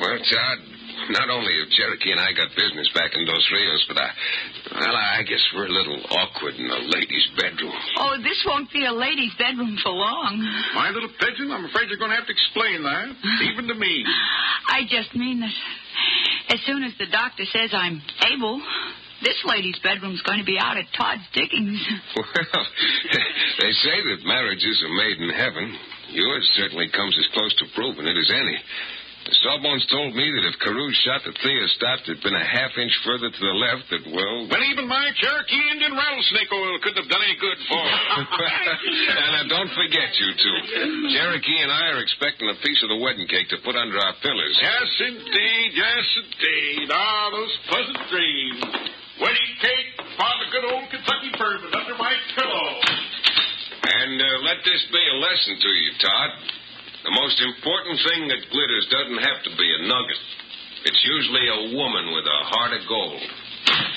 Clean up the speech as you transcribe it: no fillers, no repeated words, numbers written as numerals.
Well, Todd, not only have Cherokee and I got business back in Dos Rios, but I guess we're a little awkward in a lady's bedroom. Oh, this won't be a lady's bedroom for long. My little pigeon, I'm afraid you're going to have to explain that, even to me. I just mean that as soon as the doctor says I'm able, this lady's bedroom's going to be out at Todd's diggings. Well, they say that marriages are made in heaven. Yours certainly comes as close to proving it as any. The Sawbones told me that if Carew's shot that Thea stopped had been a half-inch further to the left, that, well... Well, even my Cherokee Indian rattlesnake oil couldn't have done any good for her. And don't forget, you two. Cherokee and I are expecting a piece of the wedding cake to put under our pillows. Yes, indeed. Yes, indeed. Ah, those pleasant dreams. Wedding cake, found a good old Kentucky bourbon under my pillow. And let this be a lesson to you, Todd. The most important thing that glitters doesn't have to be a nugget. It's usually a woman with a heart of gold.